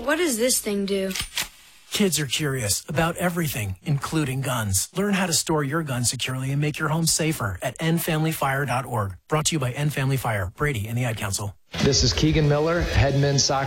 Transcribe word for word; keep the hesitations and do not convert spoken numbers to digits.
What does this thing do? Kids are curious about everything, including guns. Learn how to store your gun securely and make your home safer at end family fire dot org. Brought to you by End Family Fire, Brady, and the Ad Council. This is Keegan Miller, head men's soccer